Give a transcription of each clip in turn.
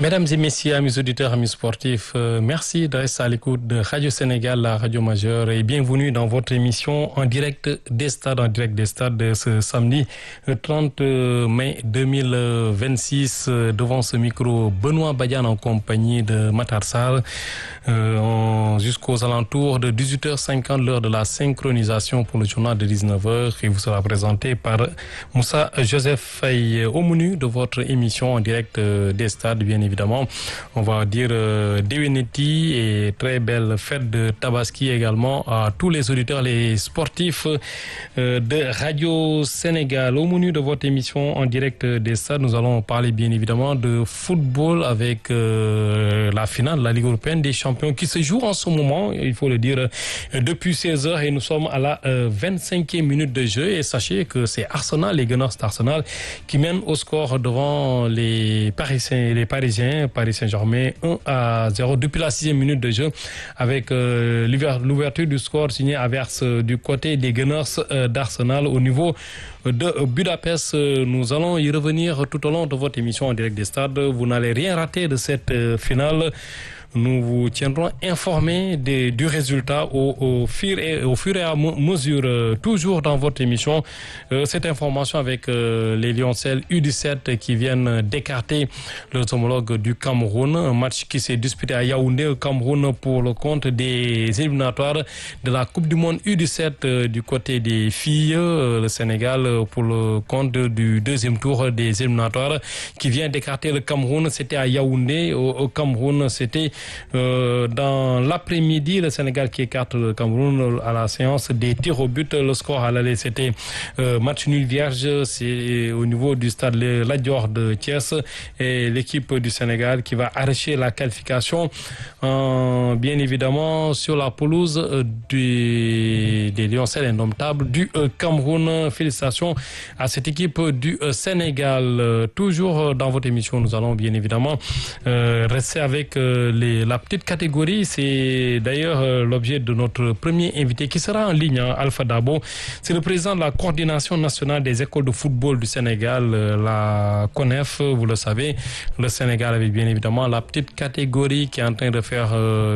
Mesdames et messieurs, amis auditeurs, amis sportifs, merci de rester à l'écoute de Radio Sénégal, la radio majeure, et bienvenue dans votre émission en direct des stades, de ce samedi 30 mai 2026. Devant ce micro, Benoît Badiane en compagnie de Matar Sarr, jusqu'aux alentours de 18h50, l'heure de la synchronisation pour le journal de 19h, qui vous sera présenté par Moussa Joseph Faye. Au menu de votre émission en direct des stades, bien évidemment, on va dire Deweneti et très belle fête de Tabaski également à tous les auditeurs, les sportifs de Radio Sénégal. Au menu de votre émission en direct des stades, nous allons parler bien évidemment de football avec la finale de la Ligue européenne des champions qui se joue en ce moment, il faut le dire, depuis 16h, et nous sommes à la 25e minute de jeu, et sachez que c'est Arsenal, les Gunners d'Arsenal, qui mènent au score devant les Parisiens, Paris Saint-Germain, 1-0 depuis la 6e minute de jeu, avec l'ouverture du score signé Havertz du côté des Gunners d'Arsenal au niveau de Budapest. Nous allons y revenir tout au long de votre émission en direct des stades. Vous n'allez rien rater de cette finale. Nous vous tiendrons informés du résultat au fur et à mesure, toujours dans votre émission. Cette information avec les Lioncelles U17 qui viennent d'écarter leurs homologues du Cameroun. Un match qui s'est disputé à Yaoundé, au Cameroun, pour le compte des éliminatoires de la Coupe du Monde U17 du côté des filles. Le Sénégal pour le compte du deuxième tour des éliminatoires qui vient d'écarter le Cameroun. C'était à Yaoundé. Au Cameroun, c'était dans l'après-midi, le Sénégal qui écarte le Cameroun à la séance des tirs au but. Le score à l'aller, c'était match nul vierge. C'est au niveau du stade Lat Dior de Thiès, et l'équipe du Sénégal qui va arracher la qualification bien évidemment sur la pelouse des Lioncelles indomptables du Cameroun. Félicitations à cette équipe du Sénégal. Toujours dans votre émission, nous allons bien évidemment rester avec la petite catégorie. C'est d'ailleurs l'objet de notre premier invité qui sera en ligne, Alpha Dabo. C'est le président de la coordination nationale des écoles de football du Sénégal, la CONEF. Vous le savez, le Sénégal avec bien évidemment la petite catégorie qui est en train de faire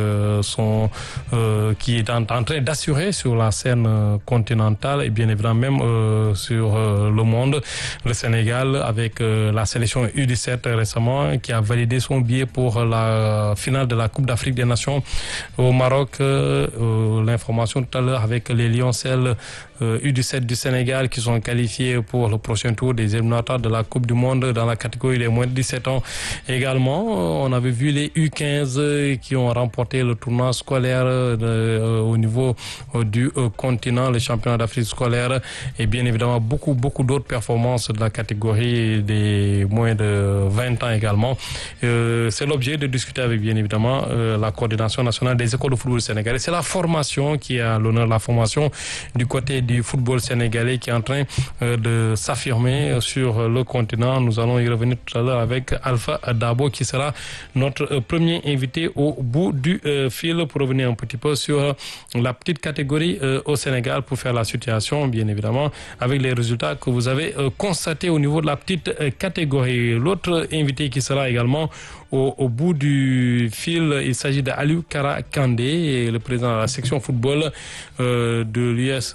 qui est en train d'assurer sur la scène continentale et bien évidemment même sur le monde. Le Sénégal avec la sélection U17 récemment qui a validé son billet pour la finale de la Coupe d'Afrique des Nations au Maroc. L'information tout à l'heure avec les Lioncelles U17 du Sénégal qui sont qualifiés pour le prochain tour des éliminatoires de la Coupe du Monde dans la catégorie des moins de 17 ans. Également, on avait vu les U15 qui ont remporté le tournoi scolaire au niveau du continent, le championnat d'Afrique scolaire, et bien évidemment beaucoup d'autres performances de la catégorie des moins de 20 ans également. C'est l'objet de discuter avec bien évidemment la coordination nationale des écoles de football sénégalais. C'est la formation qui a l'honneur, la formation du côté du football sénégalais qui est en train de s'affirmer sur le continent. Nous allons y revenir tout à l'heure avec Alpha Dabo qui sera notre premier invité au bout du fil pour revenir un petit peu sur la petite catégorie au Sénégal pour faire la situation bien évidemment avec les résultats que vous avez constatés au niveau de la petite catégorie. L'autre invité qui sera également au bout du fil, il s'agit d'Aliou Kara Kandé, le président de la section football de l'US,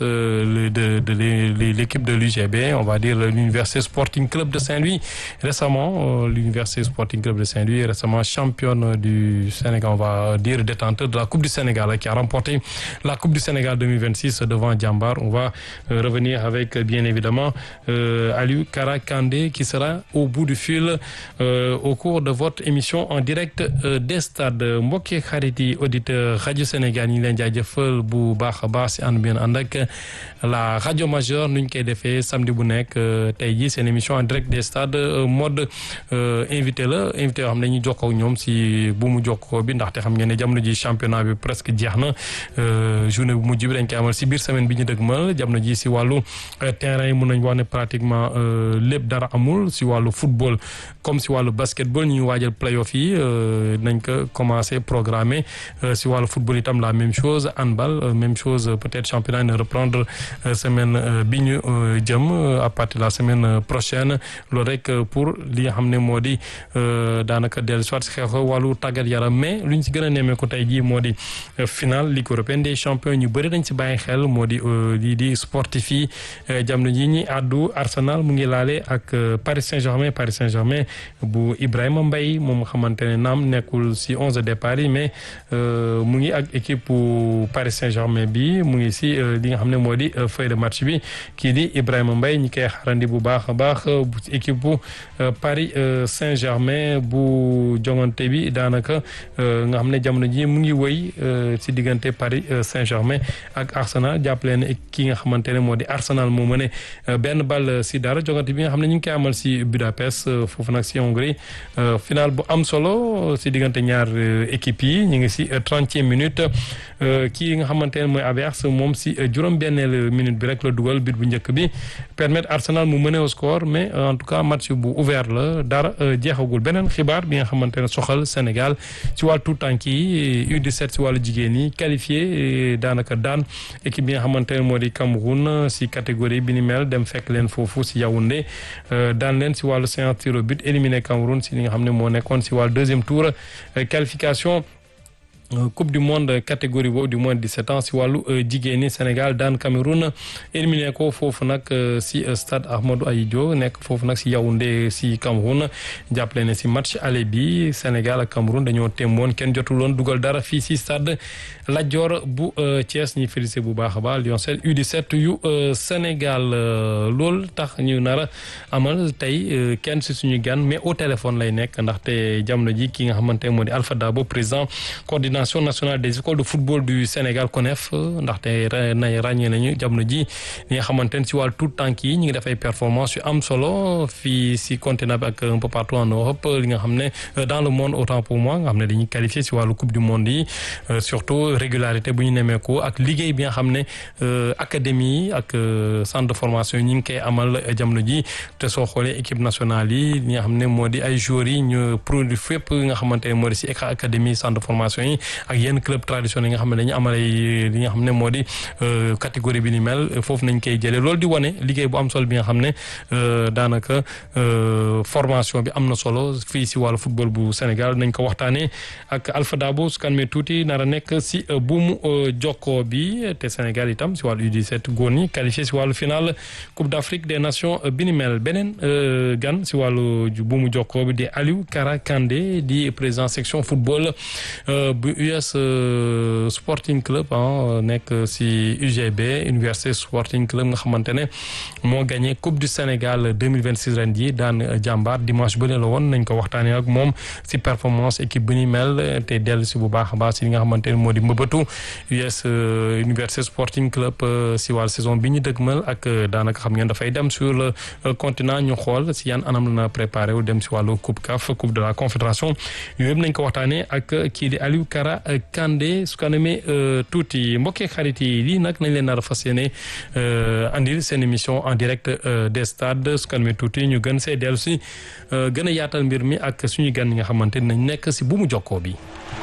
de l'équipe de l'UGB, on va dire l'Université Sporting Club de Saint-Louis. Récemment, l'Université Sporting Club de Saint-Louis, récemment championne du Sénégal, on va dire détenteur de la Coupe du Sénégal, qui a remporté la Coupe du Sénégal 2026 devant Djambar. On va revenir avec bien évidemment Aliou Kara Kandé qui sera au bout du fil au cours de votre émission en direct des stades. Mbokki xarit yi auditeur Radio Sénégal ñu ngi leen jaajëfal bu baax a baax si ànd bi ànd ak la radio majeure nuñ koy defee samedi bu nekk. Tey jii seen émission en direct des stades mode invité la invité yoo xam ne dañuy jokkoo ak ñoom si bu mu jokkoo bi ndaxte xam ngeen ne jamono ji championnat bi presque jeex na. Journée bu mujj bi dañ koy amal si biir semaine bi ñu dëgmal jamono ji si wàllu terrain yi mun nañ wax ne pratiquement lépp dara amul si wàllu football football comme si wàllu basketball ñu waajal playoff yi nañ ko commencé programmer si wàllu football itam la même chose handball même chose peut-être championnat ne reprendre semaine bi ñu jëm à partir de la semaine prochaine loolu rek pour li nga xam ne moo di daanaka dellu soit si xew wàllu tàggat yaram mais lu ñu si gën a nemmee ko tey jii moo di finale Ligue européenne des champions ñu bëri dañ si bàyyi xel moo di lii di sportif yi jamono ji ñi àddu Arsenal mu ngi laale ak Paris Saint-Germain bu Ibrahima Mbaye moom nga xamante ne naam nekkul si 11 de départ yi mais mu ngi ak équipe bu Paris Saint-Germain bi mu ngi si li nga xam ne moo di feuille de match bi kii di Ibrahima Mbaye ñi koy xarandi bu baax a baax bu équipe bu Paris Saint-Germain bu jongante bi daanaka nga xam ne jamono ji mu ngi wëy si diggante Paris Saint-Germain ak Arsenal jàppale ne ki nga xamante ne moo di Arsenal moo mëne benn ball si dara jongante bi nga xam ne ñu ngi koy amal si Budapest foofu nag si Hongrie final bu am solo si diggante ñaar équipe yi ñu ngi si 30e minute kii nga xamante ne mooy Ajax moom si juróom-benneelu minute bi rek la dugal bit bu njëkk bi permettre Arsenal mu mener au score mais en tout cas match bu ouvert la dara jeexagul beneen xibaar bi nga xamante ne soxal Sénégal si wàllu tout tànk yi U17 si wàllu jigéen yi qualifié daanaka daan équipe bi nga xamante ne moo di Cameroun si catégorie bi ni mel dem fekk leen foofu si Yaoundé daan leen si wàllu séance tir au but éliminé Cameroun si li nga xam ne moo nekkoon si wàllu deuxième tour qualification Coupe du monde catégorie boobu du moins de 17 ans si wàllu jigéen ñi Sénégal daan Cameroun éliminé ko foofu nag si stade Ahmadou Ahidjo nekk foofu nag si Yaoundé si Cameroun jàppale ne si match aller bi Sénégal ak Cameroun dañoo témoon kenn jotuloon dugal dara fii si stade Lat Dior bu Thiès ñi félicité bu baax a baax Lions U17 yu Sénégal loolu tax ñu nar a amal tey kenn si suñu gan mais au téléphone lay nekk ndaxte jamono ji ki nga xamante moo di Alpha Dabo président coordinateur nationale des écoles de football du Sénégal CONEF ndaxte ràññee nañu jamono ji li nga xamante ne si wàllu tout tànk yi ñu ngi def ay performance yu am solo fii si continent bi ak un peu partout en Europe li nga xam ne dans le monde autant pour moi nga xam ne dañuy qualifié si wàllu coupe du monde yi surtout régularité bu ñu nemmeeku ak liggéey bi nga xam ne académie yi ak centre de formation yi ñu ngi koy amal jamono ji te soo xoolee équipe nationale yi li nga xam ne moo di ay joueurs yi ñu produit fépp nga xamante ne moo di si académie centre de formation yi ak yenn club traditionnel yi nga xam ne dañu amal ay li nga xam ne moo di catégorie bi ni mel foofu nañ koy jëlee loolu di wane liggéey bu am solo bi nga xam ne daanaka formation bi am na solo fii si wàllu football bu Sénégal nañ ko waxtaanee ak Alpha Dabo su kan mee tuuti nar a nekk si buumu jokkoo bi te Sénégal itam si wàllu U17 góor ñi qualifié si wàllu final Coupe d'Afrique des Nations bi ni mel beneen gan si wàllu buumu jokkoo bi di Aliou Kara Kandé di président section football bu US Sporting Club nekk si UGB Université Sporting Club nga xamante ne moo gagné Coupe du Sénégal 2026 ren ji daan jàmbaar dimanche bële la woon nañ ko waxtaanee ak moom si performance équipe bi ni mel te dellu si bu baax a baax si li nga xamante ne moo di mbëbëtu US Université Sporting Club si wàllu saison bi ñu dëgmal ak daanaka xam ngeen dafay dem sur le continent ñu xool si yan anam la na préparé wu dem si wàllu Coupe CAF Coupe de la Confédération yooyu yëpp nañ ko waxtaanee ak kii di Aliou Kara Kandé su ko demee tuuti mbokki xarit yi lii nag nañ leen nar a fas yéene andil seen émission en direct des stades su ko demee tuuti ñu gën see dellu si gën a yaatal mbir mi ak suñu gan yi nga xamante nañ nekk si bu mu jokkoo bi.